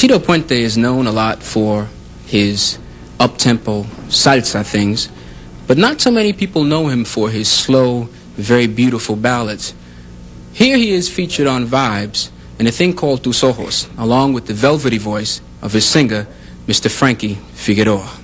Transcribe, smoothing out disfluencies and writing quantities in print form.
Tito Puente is known a lot for his up-tempo salsa things, but not so many people know him for his slow, very beautiful ballads. Here he is featured on Vibes in a thing called Tus Ojos, along with the velvety voice of his singer, Mr. Frankie Figueroa.